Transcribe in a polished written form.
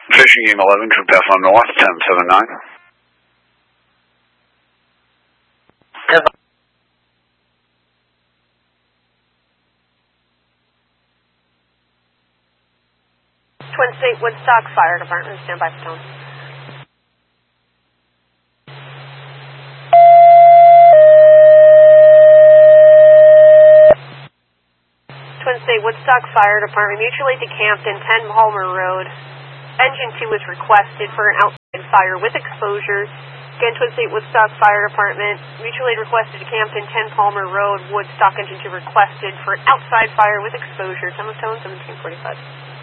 Fishing Game 11, Troop Alpha North, 1079. Twin State Woodstock Fire Department, stand by for tone. Twin State Woodstock Fire Department, mutually decamped in 10 Palmer Road. Engine 2 was requested for an outside fire with exposure. Again, Twin State Woodstock Fire Department, mutually requested decamped in 10 Palmer Road. Woodstock Engine 2 requested for an outside fire with exposure. Time of tone, 1745.